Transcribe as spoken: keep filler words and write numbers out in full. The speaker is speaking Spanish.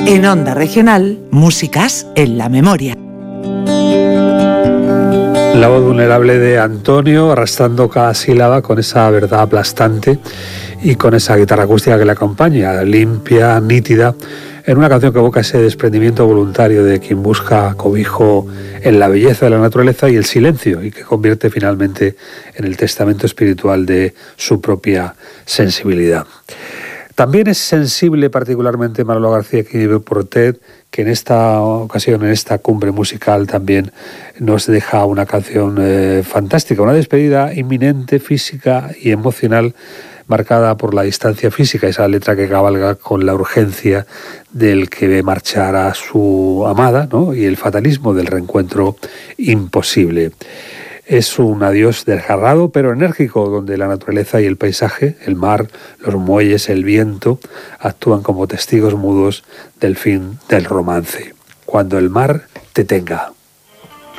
En Onda Regional, Músicas en la Memoria. La voz vulnerable de Antonio, arrastrando cada sílaba con esa verdad aplastante y con esa guitarra acústica que le acompaña, limpia, nítida, en una canción que evoca ese desprendimiento voluntario de quien busca cobijo en la belleza de la naturaleza y el silencio, y que convierte finalmente en el testamento espiritual de su propia sensibilidad. También es sensible particularmente Manolo García Portet, que en esta ocasión, en esta cumbre musical, también nos deja una canción eh, fantástica, una despedida inminente, física y emocional, marcada por la distancia física, esa letra que cabalga con la urgencia del que ve marchar a su amada, ¿no? Y el fatalismo del reencuentro imposible. Es un adiós desgarrado pero enérgico, donde la naturaleza y el paisaje, el mar, los muelles, el viento, actúan como testigos mudos del fin del romance. Cuando el mar te tenga.